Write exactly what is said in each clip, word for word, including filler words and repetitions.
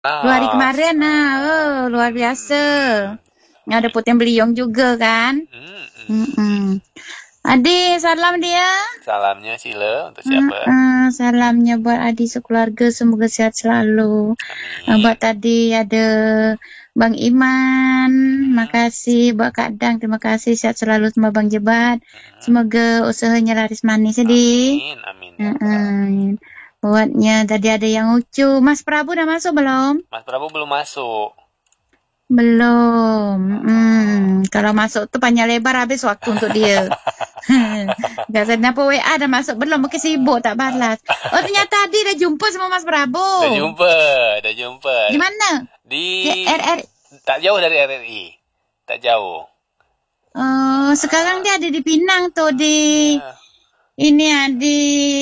Dua hari Ah, kemarin, nah, oh, luar biasa. Ada puting beliung juga kan. mm, mm. Mm-mm. Adi, salam dia. Salamnya Sile untuk siapa? Mm-mm, salamnya buat Adi sekeluarga, semoga sehat selalu. Uh, Amin. buat tadi ada Bang Iman, makasih. Buat Kak Dang, terima kasih. Sehat selalu sama Bang Jebat. Semoga usahanya laris manis, Adi. Amin, amin ya Allah. Mm-mm. Buatnya tadi ada yang lucu. Mas Prabu udah masuk belum? Mas Prabu belum masuk. Belum. Hmm, kalau masuk tuh panjang lebar habis waktu untuk dia. Gak kenapa W A dah masuk belum? Mungkin sibuk tak balas. Oh ternyata tadi dah jumpa sama Mas Prabu. Udah jumpa, udah jumpa. Di mana? Di Di R R. tak jauh dari R R I. Tak jauh. Oh, sekarang dia ada di Pinang tuh di Ya. ini ya di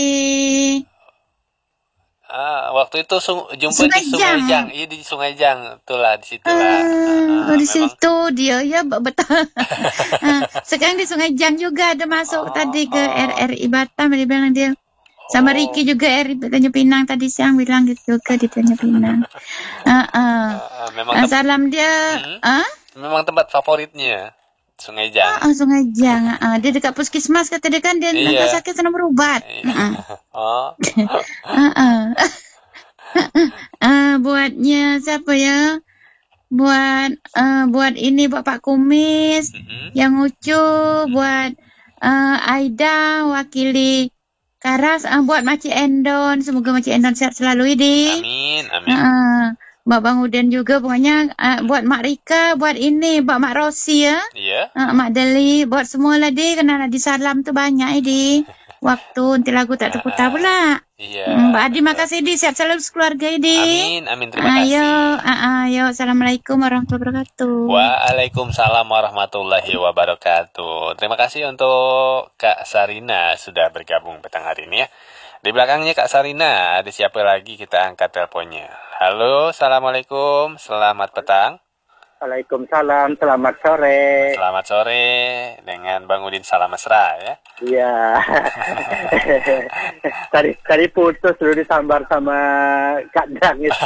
Ah, waktu itu sung, jumpa Sungai di Sungai Jang. Jang. Iya di Sungai Jang, itulah di situ lah. Uh, Ah, di memang. situ dia ya betul. Ah, sekarang di Sungai Jang juga ada masuk Oh, tadi ke oh. R R I Batam, dia bilang dia. Sama Oh. Ricky juga R R I Tanjung Pinang tadi siang bilang gitu ke di Tanjung Pinang. Uh, uh. Ah, memang Uh, tem- salam dia. Hmm? Ah? memang tempat favoritnya Sungai Jang. Ah, uh, Sungai Jang. Uh, dia dekat puskesmas kata dia kan dia Iya. nak sakit sana berubat. Iya. Uh, uh. Oh. uh, uh. uh, buatnya siapa ya? Buat uh, buat ini buat Pak Kumis Mm-hmm. yang lucu, buat uh, Aida wakili Karas, uh, buat Makcik Endon, semoga Makcik Endon sehat selalu ini. Amin, amin. Uh, Mbak Bang Uden juga pokoknya uh, buat Mak Rika, buat ini buat Mak Rosi ya. Iya. Uh, Mak Deli, buat semua lah di kena di salam tu banyak ini. Waktu nanti lagu tak terputar pula. Iya. Hmm, Mbak Adi makasih di sehat selalu sekeluarga ini. Amin, amin. Terima Ayo, kasih. uh, ayo, assalamualaikum warahmatullahi wabarakatuh. Waalaikumsalam warahmatullahi wabarakatuh. Terima kasih untuk Kak Sarina sudah bergabung petang hari ini ya. Di belakangnya Kak Sarina, ada siapa lagi kita angkat teleponnya. Halo, assalamualaikum, selamat petang. Waalaikumsalam, selamat sore. Selamat sore dengan Bang Udin salam mesra ya. Iya. tadi tadi putus dulu disambar sama Kak Dang itu.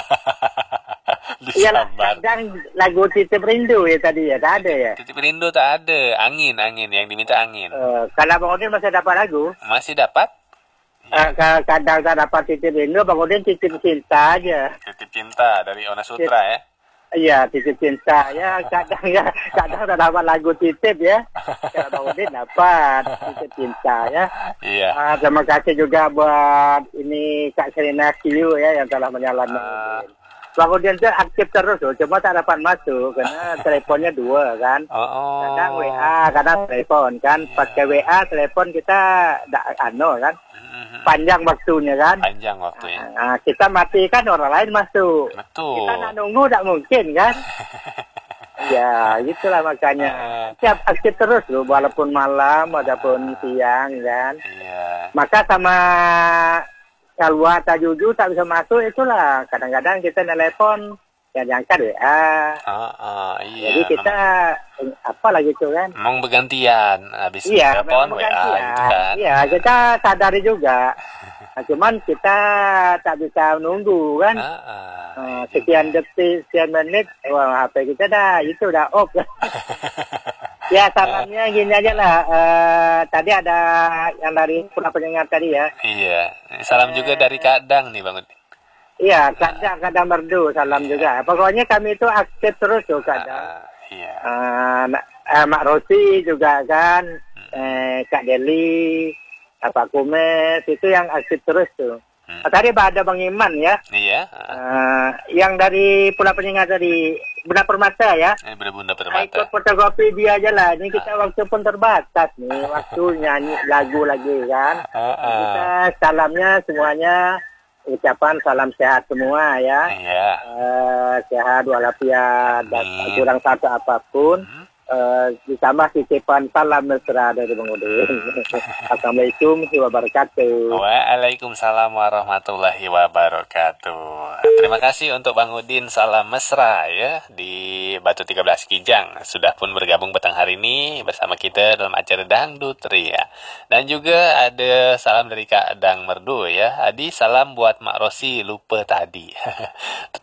Iya, Kak Dang lagu Titip Rindu ya tadi ya, tak ada ya? Titip Rindu tak ada, angin angin yang diminta angin. Uh, kalau Bang Udin masih dapat lagu? Masih dapat? Uh, kadang tak dapat Titip Rindu, Bang Udin Titip Cinta aja. Titip Cinta dari Ona Sutra ya. Iya, Titip Cinta ya, kadang ya, kadang tak dapat lagu Titip ya. Kalau Bang Udin dapat Titip Cinta ya. Iya. Uh, terima kasih juga buat ini Kak Serina Kiyu ya yang telah menyalakan Bang Uh, Udin. Bang Udin itu aktif terus loh, cuma tak dapat masuk karena teleponnya dua kan. oh, Kadang W A, kadang telepon kan. Pakai W A, telepon kita tak ano kan. Panjang waktunya kan. Panjang waktunya. Nah, kita matikan orang lain masuk. Betul. Kita nak nunggu tak mungkin kan. Ya, itulah makanya. Siap aktif terus loh, walaupun malam ataupun siang kan. Iya. Maka sama Kalwa Tajuju tak bisa masuk itulah. Kadang-kadang kita telepon yang diangkat W A. Oh, oh, iya. Jadi kita apa lagi itu kan? Memang bergantian habis Iya, telepon W A bergantian. gitu kan. Iya, kita sadari juga. Nah, cuman kita tak bisa nunggu kan. Ah, ah, Uh, iya sekian juga. detik, sekian menit, wah H P kita dah itu dah off. Ya salamnya gini aja lah. Uh, tadi ada yang dari pula pendengar tadi ya. Iya. Salam juga dari Kak Dang nih Bang Udin. Iya, kadang kadang merdu salam juga. Pokoknya kami itu aktif terus tuh kadang. Ah, iya. Uh, uh, Mak Rosi juga kan, eh, Kak Deli, Pak Kumes itu yang aktif terus tuh. Hmm. Nah, tadi ada Bang Iman ya, Iya. uh, yang dari Pulau Penyengat tadi, Bunda Permata ya. Ini berbunda Nah, permata. ikut fotokopi dia aja lah. Ini kita waktu pun terbatas nih, waktu nyanyi lagu lagi kan. Ah, ah. Kita salamnya semuanya, ucapan salam sehat semua ya. Iya. Uh, sehat walafiat dan Amin. kurang satu apapun. Uh, ditambah titipan salam mesra dari Bang Udin. Assalamualaikum warahmatullahi wabarakatuh. Waalaikumsalam warahmatullahi wabarakatuh. Terima kasih untuk Bang Udin salam mesra ya di Batu tiga belas Kijang. Sudah pun bergabung petang hari ini bersama kita dalam acara Dangdut Ria. Dan juga ada salam dari Kak Dang Merdu ya. Adi salam buat Mak Rosi lupa tadi.